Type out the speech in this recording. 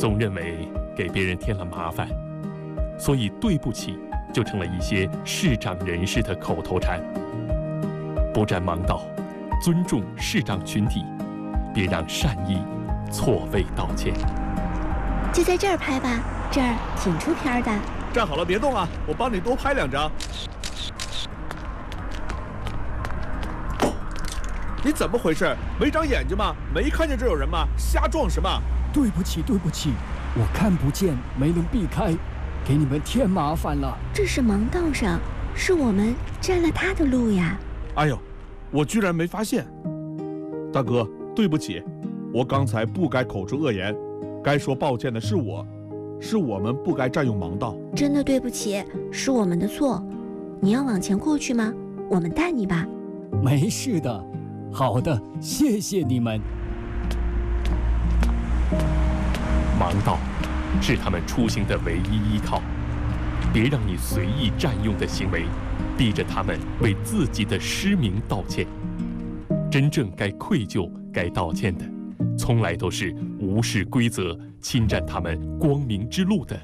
总认为给别人添了麻烦，所以对不起就成了一些视长人士的口头禅。不占盲道，尊重视长群体，别让善意错位道歉。 就在这儿拍吧，这儿挺出片的。 站好了，别动啊，我帮你多拍2张。你怎么回事？没长眼睛吗？没看见这有人吗？瞎撞什么？ 对不起，对不起，我看不见，没能避开，给你们添麻烦了。 这是盲道上，是我们占了他的路呀。 哎呦，我居然没发现。大哥，对不起，我刚才不该口出恶言，该说抱歉的是我，是我们不该占用盲道。 真的对不起，是我们的错。你要往前过去吗？我们带你吧。 没事的。好的，谢谢你们。 盲道是他们出行的唯一依靠，别让你随意占用的行为逼着他们为自己的失明道歉。真正该愧疚、该道歉的，从来都是无视规则、侵占他们光明之路的